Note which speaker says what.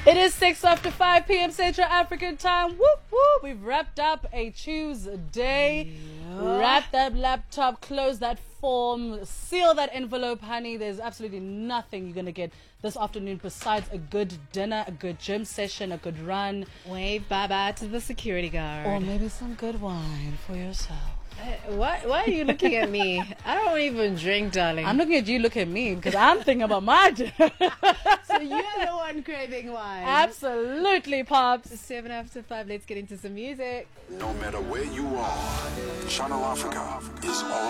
Speaker 1: It is 5 p.m. Central African time. Whoop, whoop. We've wrapped up a Tuesday. Wrap that laptop, close that form, seal that envelope, honey. There's absolutely nothing you're going to get this afternoon besides a good dinner, a good gym session, a good run.
Speaker 2: Wave bye-bye to the security guard.
Speaker 1: Or maybe some good wine for yourself.
Speaker 2: Why are you looking at me? I don't even drink, darling.
Speaker 1: I'm looking at you, look at me, because I'm thinking about my dinner.
Speaker 2: So you're the one craving wine.
Speaker 1: Absolutely, Pops.
Speaker 2: 7 after 5, let's get into some music.
Speaker 3: No matter where you are, Channel Africa is all